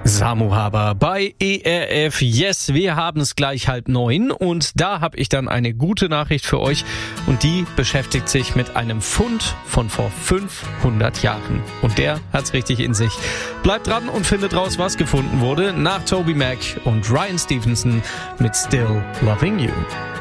Samu Haber bei ERF. Yes, wir haben es gleich 8:30 und da habe ich dann eine gute Nachricht für euch und die beschäftigt sich mit einem Fund von vor 500 Jahren. Und der hat's richtig in sich. Bleibt dran und findet raus, was gefunden wurde nach Toby Mac und Ryan Stevenson mit Still Loving You.